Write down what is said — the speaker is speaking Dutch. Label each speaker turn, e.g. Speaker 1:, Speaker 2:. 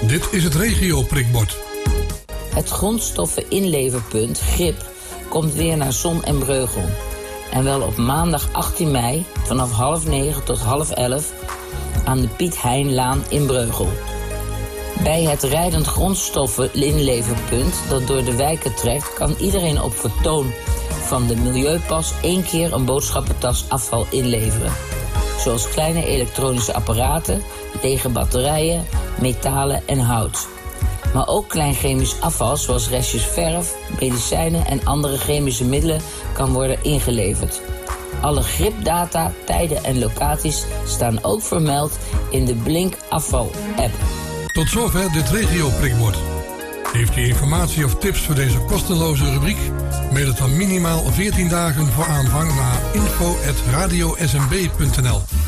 Speaker 1: Dit is het regio-prikbord.
Speaker 2: Het grondstoffeninleverpunt GRIP komt weer naar Zon en Breugel. En wel op maandag 18 mei vanaf 8:30 tot 10:30 aan de Piet Heinlaan in Breugel. Bij het rijdend grondstoffeninleverpunt dat door de wijken trekt, kan iedereen op vertoon van de Milieupas 1 keer een boodschappentas afval inleveren. Zoals kleine elektronische apparaten, lege batterijen, metalen en hout. Maar ook klein chemisch afval zoals restjes verf, medicijnen en andere chemische middelen kan worden ingeleverd. Alle GRIP-data, tijden en locaties staan ook vermeld in de Blink Afval-app.
Speaker 1: Tot zover dit regio-prikbord. Heeft u informatie of tips voor deze kosteloze rubriek? Mail het dan minimaal 14 dagen voor aanvang naar info@radiosmb.nl.